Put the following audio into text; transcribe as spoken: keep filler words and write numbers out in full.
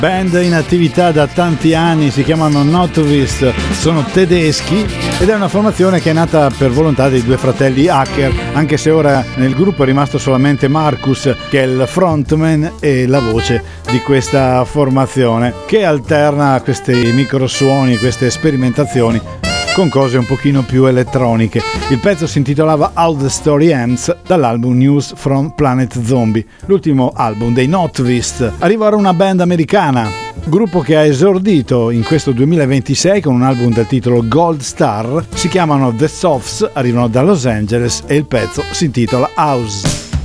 Band in attività da tanti anni, si chiamano Notwist, sono tedeschi ed è una formazione che è nata per volontà dei due fratelli hacker, anche se ora nel gruppo è rimasto solamente Marcus, che è il frontman e la voce di questa formazione, che alterna questi microsuoni, queste sperimentazioni con cose un pochino più elettroniche. Il pezzo si intitolava How the Story Ends, dall'album News from Planet Zombie, l'ultimo album dei Notwist. Arriva ora una band americana, gruppo che ha esordito in questo duemilaventisei con un album dal titolo Gold Star. Si chiamano The Softs, arrivano da Los Angeles e il pezzo si intitola House.